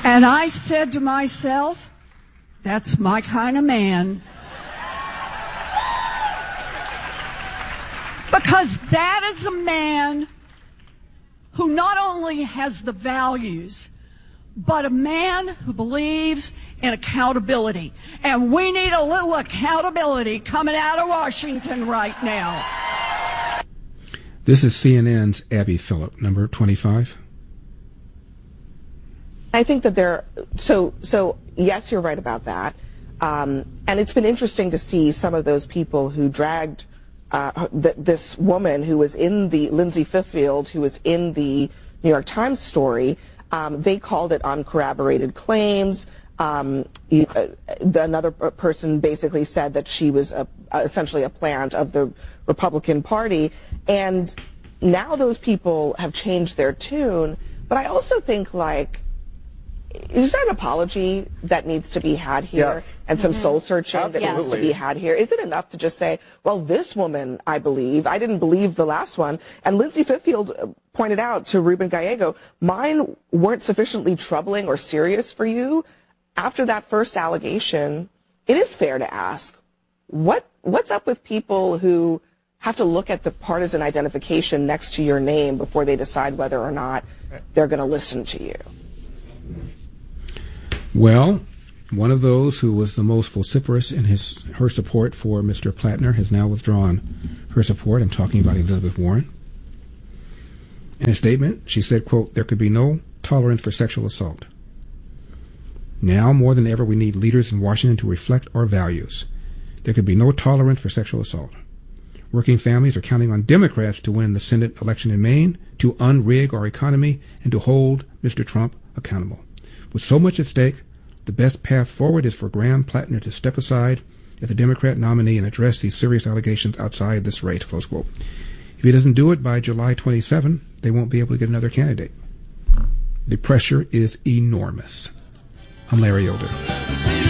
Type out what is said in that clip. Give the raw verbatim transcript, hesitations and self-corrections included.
And I said to myself, that's my kind of man. Because that is a man who not only has the values, but a man who believes in accountability. And we need a little accountability coming out of Washington right now. This is C N N's Abby Phillip, number twenty-five. I think that there, so, so yes, you're right about that. Um, and it's been interesting to see some of those people who dragged uh, th- this woman who was in the, Lindsay Fiffield, who was in the New York Times story. Um, they called it uncorroborated claims. Um, uh, another person basically said that she was a, essentially a plant of the Republican Party. And now those people have changed their tune. But I also think, like, is there an apology that needs to be had here? Yes. And some mm-hmm. soul searching Absolutely. that needs to be had here? Is it enough to just say, well, this woman, I believe, I didn't believe the last one. And Lindsay Fiffield pointed out to Ruben Gallego, mine weren't sufficiently troubling or serious for you. After that first allegation, it is fair to ask, what what's up with people who have to look at the partisan identification next to your name before they decide whether or not they're going to listen to you? Well, one of those who was the most vociferous in his her support for Mister Plattner has now withdrawn her support. I'm talking about Elizabeth Warren. In a statement, she said, quote, there could be no tolerance for sexual assault. Now, more than ever, we need leaders in Washington to reflect our values. There could be no tolerance for sexual assault. Working families are counting on Democrats to win the Senate election in Maine, to unrig our economy, and to hold Mister Trump accountable. With so much at stake, the best path forward is for Graham Plattner to step aside as the Democrat nominee and address these serious allegations outside this race, close quote. If he doesn't do it by July twenty-seventh, they won't be able to get another candidate. The pressure is enormous. I'm Larry Elder.